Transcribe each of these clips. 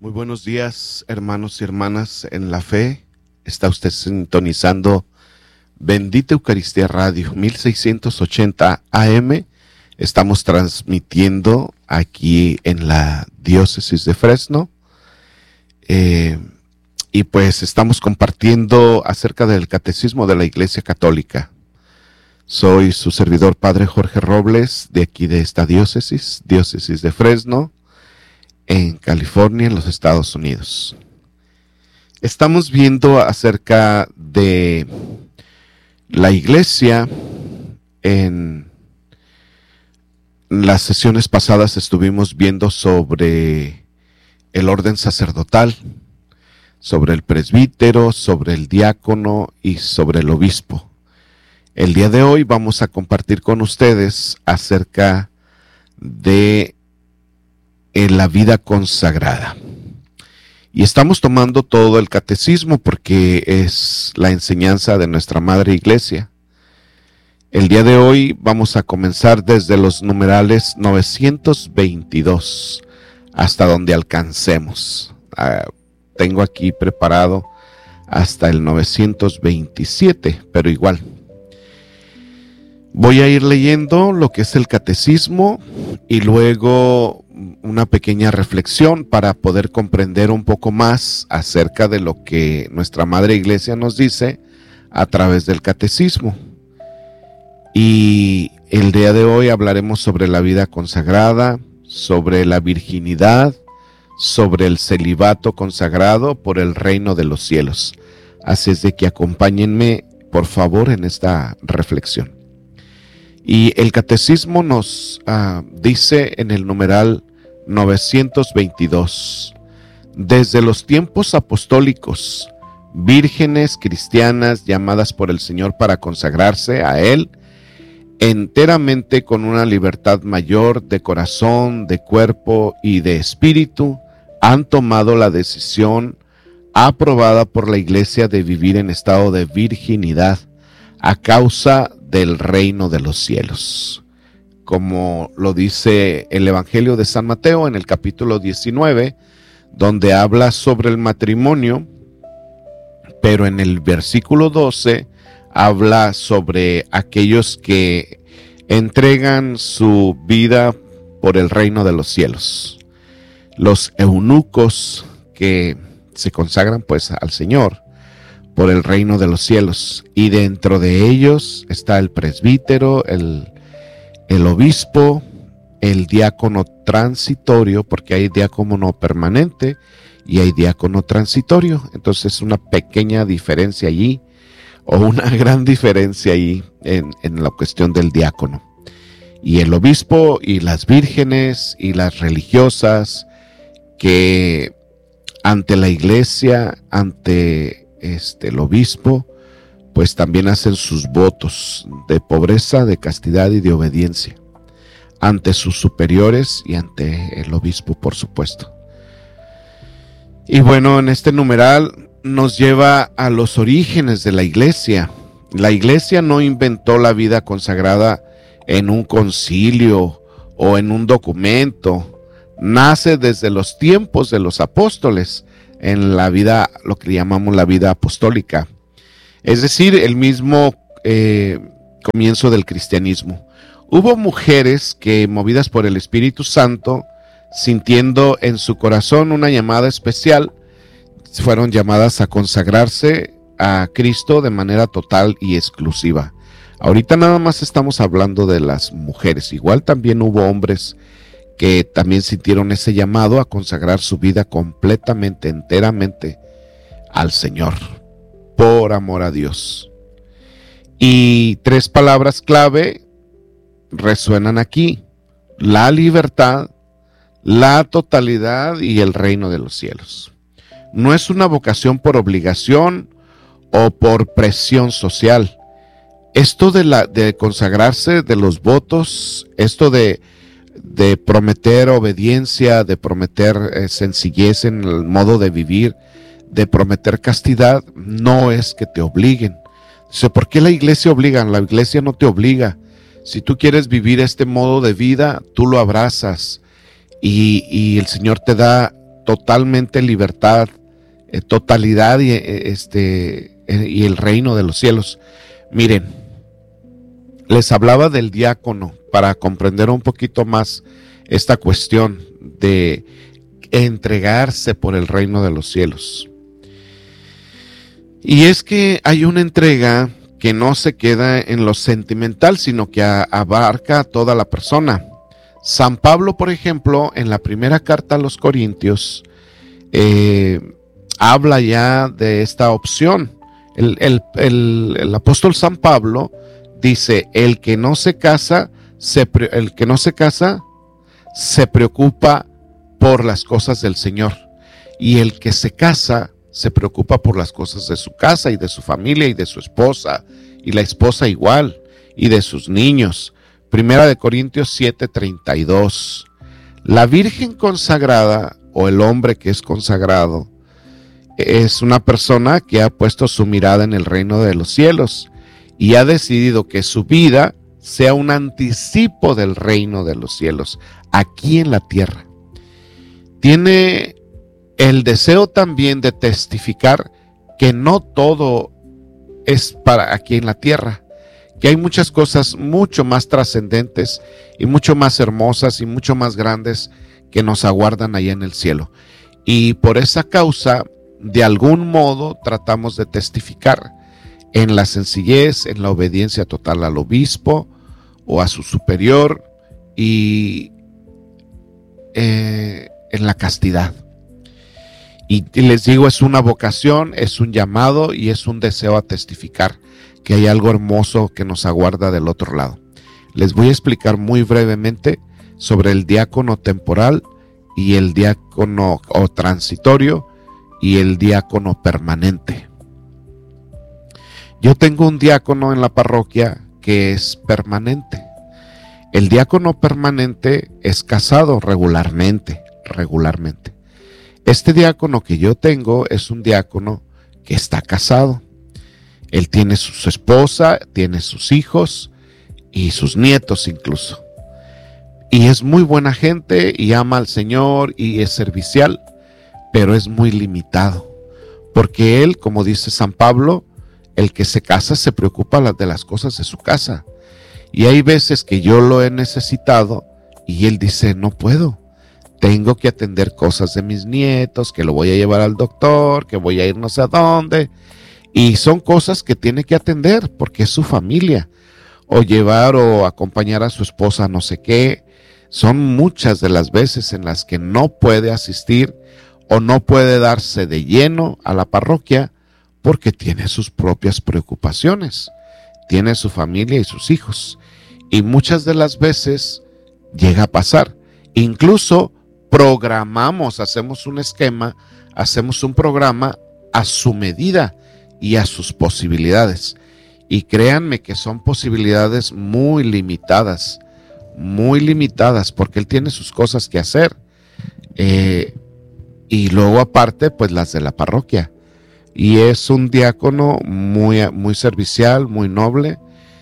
Muy buenos días, hermanos y hermanas en la fe. Está usted sintonizando Bendita Eucaristía Radio 1680 AM. Estamos transmitiendo aquí en la diócesis de Fresno. Y pues estamos compartiendo acerca del Catecismo de la Iglesia Católica. Soy su servidor, Padre Jorge Robles, de aquí de esta diócesis de Fresno, en California, en los Estados Unidos. Estamos viendo acerca de la Iglesia. En las sesiones pasadas estuvimos viendo sobre el orden sacerdotal, sobre el presbítero, sobre el diácono y sobre el obispo. El día de hoy vamos a compartir con ustedes acerca de la vida consagrada. Y estamos tomando todo el catecismo porque es la enseñanza de nuestra Madre Iglesia. El día de hoy vamos a comenzar desde los numerales 922 hasta donde alcancemos. Tengo aquí preparado hasta el 927, pero igual. Voy a ir leyendo lo que es el catecismo y luego una pequeña reflexión para poder comprender un poco más acerca de lo que nuestra Madre Iglesia nos dice a través del catecismo. Y el día de hoy hablaremos sobre la vida consagrada, sobre la virginidad, sobre el celibato consagrado por el reino de los cielos. Así es de que acompáñenme, por favor, en esta reflexión. Y el catecismo nos dice en el numeral 922, desde los tiempos apostólicos, vírgenes cristianas llamadas por el Señor para consagrarse a Él, enteramente con una libertad mayor de corazón, de cuerpo y de espíritu, han tomado la decisión aprobada por la Iglesia de vivir en estado de virginidad a causa del reino de los cielos. Como lo dice el Evangelio de San Mateo en el capítulo 19, donde habla sobre el matrimonio, pero en el versículo 12 habla sobre aquellos que entregan su vida por el reino de los cielos. Los eunucos que se consagran pues al Señor por el reino de los cielos, y dentro de ellos está el presbítero, el obispo, el diácono transitorio, porque hay diácono permanente y hay diácono transitorio. Entonces una pequeña diferencia allí, o una gran diferencia allí en la cuestión del diácono. Y el obispo y las vírgenes y las religiosas que ante la Iglesia, ante el obispo, pues también hacen sus votos de pobreza, de castidad y de obediencia ante sus superiores y ante el obispo, por supuesto. Y bueno, en este numeral nos lleva a los orígenes de la Iglesia. La Iglesia no inventó la vida consagrada en un concilio o en un documento. Nace desde los tiempos de los apóstoles, en la vida, lo que llamamos la vida apostólica, es decir, el mismo comienzo del cristianismo. Hubo mujeres que, movidas por el Espíritu Santo, sintiendo en su corazón una llamada especial, fueron llamadas a consagrarse a Cristo de manera total y exclusiva. Ahorita nada más estamos hablando de las mujeres. Igual también hubo hombres que también sintieron ese llamado a consagrar su vida completamente, enteramente al Señor, por amor a Dios. Y tres palabras clave resuenan aquí: la libertad, la totalidad y el reino de los cielos. No es una vocación por obligación o por presión social. Esto de consagrarse, de los votos, esto de prometer obediencia, de prometer sencillez en el modo de vivir, de prometer castidad, no es que te obliguen. Dice, ¿por qué la Iglesia obliga? La Iglesia no te obliga. Si tú quieres vivir este modo de vida, tú lo abrazas y el Señor te da totalmente libertad, totalidad y el reino de los cielos. Miren, les hablaba del diácono para comprender un poquito más esta cuestión de entregarse por el reino de los cielos. Y es que hay una entrega que no se queda en lo sentimental, sino que abarca a toda la persona. San Pablo, por ejemplo, en la primera carta a los Corintios, habla ya de esta opción. El apóstol San Pablo dice: el que no se casa se preocupa por las cosas del Señor, y el que se casa se preocupa por las cosas de su casa y de su familia y de su esposa, y la esposa igual, y de sus niños. Primera de Corintios 7:32. La virgen consagrada, o el hombre que es consagrado, es una persona que ha puesto su mirada en el reino de los cielos y ha decidido que su vida sea un anticipo del reino de los cielos aquí en la tierra. Tiene el deseo también de testificar que no todo es para aquí en la tierra, que hay muchas cosas mucho más trascendentes y mucho más hermosas y mucho más grandes que nos aguardan allá en el cielo. Y por esa causa, de algún modo, tratamos de testificar en la sencillez, en la obediencia total al obispo o a su superior, y en la castidad. Y les digo, es una vocación, es un llamado y es un deseo a testificar que hay algo hermoso que nos aguarda del otro lado. Les voy a explicar muy brevemente sobre el diácono temporal y el diácono transitorio y el diácono permanente. Yo tengo un diácono en la parroquia que es permanente. El diácono permanente es casado regularmente. Este diácono que yo tengo es un diácono que está casado. Él tiene su esposa, tiene sus hijos y sus nietos incluso. Y es muy buena gente y ama al Señor y es servicial, pero es muy limitado. Porque él, como dice San Pablo, el que se casa se preocupa de las cosas de su casa. Y hay veces que yo lo he necesitado y él dice: no puedo. Tengo que atender cosas de mis nietos, que lo voy a llevar al doctor, que voy a ir no sé a dónde. Y son cosas que tiene que atender porque es su familia. O llevar o acompañar a su esposa a no sé qué. Son muchas de las veces en las que no puede asistir o no puede darse de lleno a la parroquia porque tiene sus propias preocupaciones. Tiene su familia y sus hijos. Y muchas de las veces llega a pasar. Incluso hacemos un esquema, hacemos un programa a su medida y a sus posibilidades. Y créanme que son posibilidades muy limitadas, porque él tiene sus cosas que hacer. Y luego aparte, pues las de la parroquia. Y es un diácono muy, muy servicial, muy noble,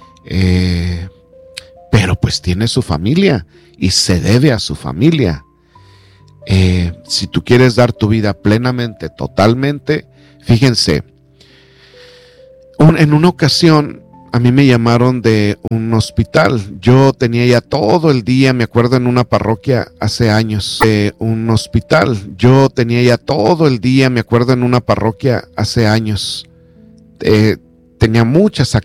pero pues tiene su familia y se debe a su familia. Si tú quieres dar tu vida plenamente, totalmente, fíjense, en una ocasión a mí me llamaron de un hospital. Yo tenía ya todo el día, me acuerdo, en una parroquia hace años, tenía muchas